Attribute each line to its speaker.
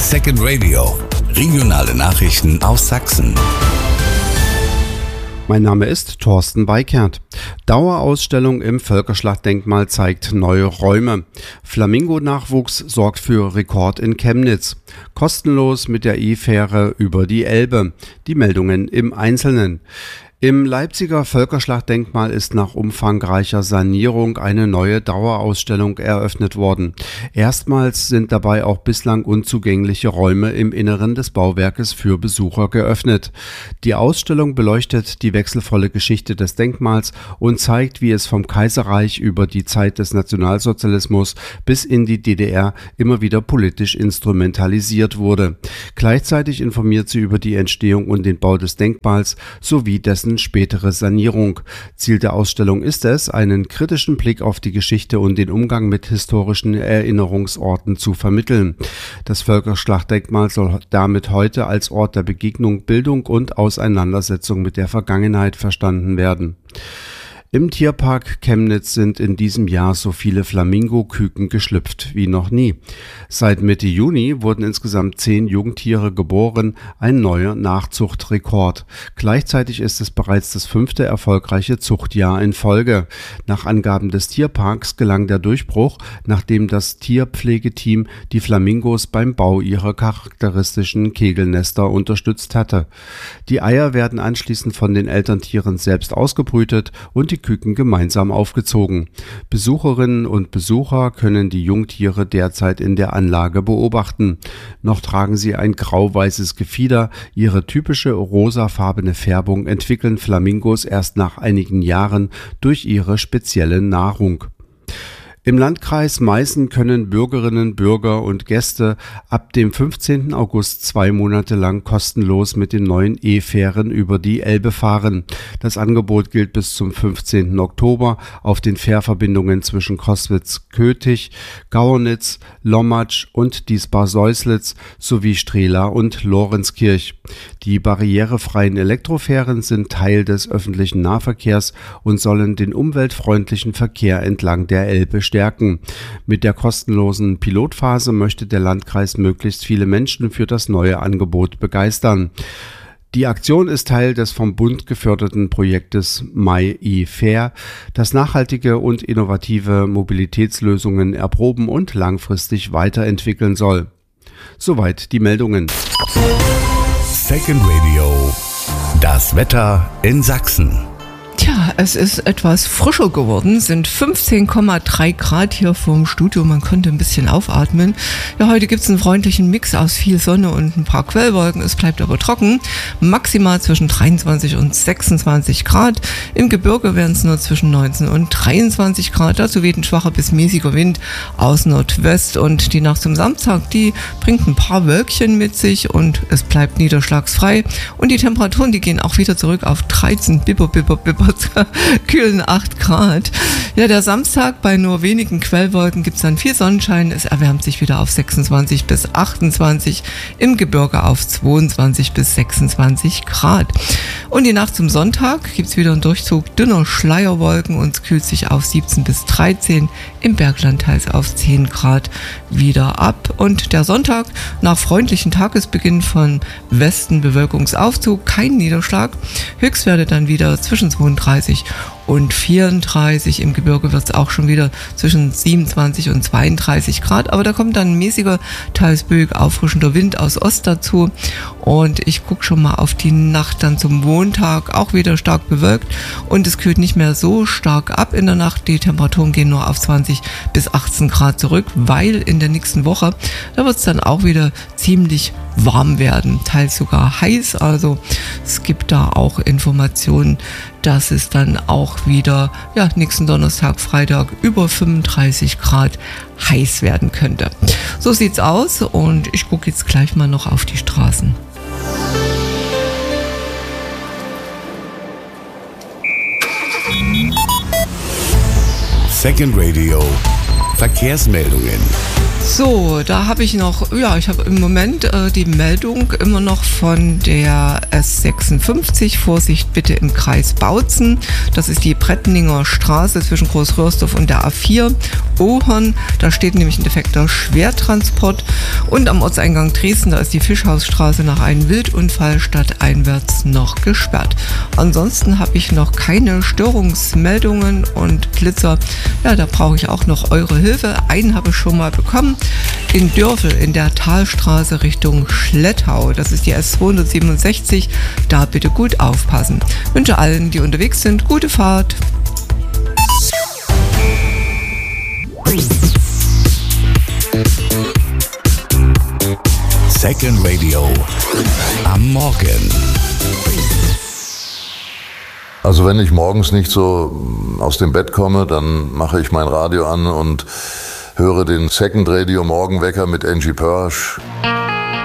Speaker 1: Second Radio. Regionale Nachrichten aus Sachsen.
Speaker 2: Mein Name ist Thorsten Weikert. Dauerausstellung im Völkerschlachtdenkmal zeigt neue Räume. Flamingo-Nachwuchs sorgt für Rekord in Chemnitz. Kostenlos mit der E-Fähre über die Elbe. Die Meldungen im Einzelnen. Im Leipziger Völkerschlachtdenkmal ist nach umfangreicher Sanierung eine neue Dauerausstellung eröffnet worden. Erstmals sind dabei auch bislang unzugängliche Räume im Inneren des Bauwerkes für Besucher geöffnet. Die Ausstellung beleuchtet die wechselvolle Geschichte des Denkmals und zeigt, wie es vom Kaiserreich über die Zeit des Nationalsozialismus bis in die DDR immer wieder politisch instrumentalisiert wurde. Gleichzeitig informiert sie über die Entstehung und den Bau des Denkmals sowie dessen spätere Sanierung. Ziel der Ausstellung ist es, einen kritischen Blick auf die Geschichte und den Umgang mit historischen Erinnerungsorten zu vermitteln. Das Völkerschlachtdenkmal soll damit heute als Ort der Begegnung, Bildung und Auseinandersetzung mit der Vergangenheit verstanden werden. Im Tierpark Chemnitz sind in diesem Jahr so viele Flamingo-Küken geschlüpft wie noch nie. Seit Mitte Juni wurden insgesamt 10 Jungtiere geboren, ein neuer Nachzuchtrekord. Gleichzeitig ist es bereits das 5. erfolgreiche Zuchtjahr in Folge. Nach Angaben des Tierparks gelang der Durchbruch, nachdem das Tierpflegeteam die Flamingos beim Bau ihrer charakteristischen Kegelnester unterstützt hatte. Die Eier werden anschließend von den Elterntieren selbst ausgebrütet und die Küken gemeinsam aufgezogen. Besucherinnen und Besucher können die Jungtiere derzeit in der Anlage beobachten. Noch tragen sie ein grau-weißes Gefieder. Ihre typische rosafarbene Färbung entwickeln Flamingos erst nach einigen Jahren durch ihre spezielle Nahrung. Im Landkreis Meißen können Bürgerinnen, Bürger und Gäste ab dem 15. August 2 Monate lang kostenlos mit den neuen E-Fähren über die Elbe fahren. Das Angebot gilt bis zum 15. Oktober auf den Fährverbindungen zwischen Coswitz-Kötig, Gauernitz, Lommatsch und Diesbar-Seuslitz sowie Strehla und Lorenzkirch. Die barrierefreien Elektrofähren sind Teil des öffentlichen Nahverkehrs und sollen den umweltfreundlichen Verkehr entlang der Elbe stärken. Mit der kostenlosen Pilotphase möchte der Landkreis möglichst viele Menschen für das neue Angebot begeistern. Die Aktion ist Teil des vom Bund geförderten Projektes MyEFair, das nachhaltige und innovative Mobilitätslösungen erproben und langfristig weiterentwickeln soll. Soweit die Meldungen.
Speaker 1: Second Radio. Das Wetter in Sachsen.
Speaker 3: Tja, es ist etwas frischer geworden, sind 15,3 Grad hier vorm Studio, man könnte ein bisschen aufatmen. Ja, heute gibt es einen freundlichen Mix aus viel Sonne und ein paar Quellwolken, es bleibt aber trocken. Maximal zwischen 23 und 26 Grad, im Gebirge werden es nur zwischen 19 und 23 Grad, dazu weht ein schwacher bis mäßiger Wind aus Nordwest und die Nacht zum Samstag, die bringt ein paar Wölkchen mit sich und es bleibt niederschlagsfrei und die Temperaturen, die gehen auch wieder zurück auf 13 kühlen 8 Grad. Ja, der Samstag bei nur wenigen Quellwolken gibt es dann viel Sonnenschein. Es erwärmt sich wieder auf 26 bis 28, im Gebirge auf 22 bis 26 Grad. Und die Nacht zum Sonntag gibt es wieder einen Durchzug dünner Schleierwolken und es kühlt sich auf 17 bis 13, im Bergland teils auf 10 Grad wieder ab. Und der Sonntag nach freundlichen Tagesbeginn von Westen Bewölkungsaufzug, kein Niederschlag. Höchstwerte dann wieder zwischen 32 und 34. Im Gebirge wird es auch schon wieder zwischen 27 und 32 Grad. Aber da kommt dann ein mäßiger, teils böig auffrischender Wind aus Ost dazu. Und ich gucke schon mal auf die Nacht dann zum Montag, auch wieder stark bewölkt. Und es kühlt nicht mehr so stark ab in der Nacht. Die Temperaturen gehen nur auf 20 bis 18 Grad zurück, weil in der nächsten Woche, da wird es dann auch wieder ziemlich warm werden, teils sogar heiß. Also es gibt da auch Informationen, dass es dann auch wieder nächsten Donnerstag, Freitag über 35 Grad heiß werden könnte. So sieht's aus und ich gucke jetzt gleich mal noch auf die Straßen.
Speaker 1: Second Radio. Verkehrsmeldungen.
Speaker 3: So, da habe ich noch, ich habe im Moment die Meldung immer noch von der S56, Vorsicht bitte im Kreis Bautzen. Das ist die Bretteninger Straße zwischen Großröhrsdorf und der A4 Ohern. Da steht nämlich ein defekter Schwertransport Und am Ortseingang Dresden, da ist die Fischhausstraße nach einem Wildunfall stadteinwärts noch gesperrt. Ansonsten habe ich noch keine Störungsmeldungen und Blitzer. Ja, da brauche ich auch noch eure Hilfe. Einen habe ich schon mal bekommen. In Dörfel in der Talstraße Richtung Schlettau. Das ist die S267. Da bitte gut aufpassen. Ich wünsche allen, die unterwegs sind, gute Fahrt.
Speaker 1: Second Radio am Morgen.
Speaker 4: Also wenn ich morgens nicht so aus dem Bett komme, dann mache ich mein Radio an und höre den Second Radio Morgenwecker mit Angie Pörsch.